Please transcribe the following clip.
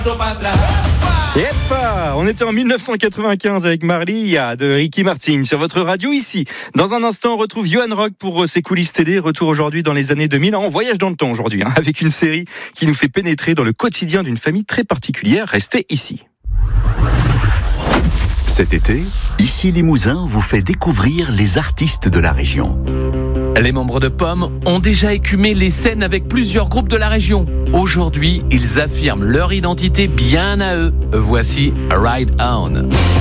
Yep, on était en 1995 avec Marlia de Ricky Martin sur votre radio ici. Dans un instant, on retrouve Johan Rock pour ses coulisses télé. Retour aujourd'hui dans les années 2000. On voyage dans le temps aujourd'hui, avec une série qui nous fait pénétrer dans le quotidien d'une famille très particulière. Restez ici. Cet été, Ici Limousin vous fait découvrir les artistes de la région. Les membres de Pomme ont déjà écumé les scènes avec plusieurs groupes de la région. Aujourd'hui, ils affirment leur identité bien à eux. Voici Ride On.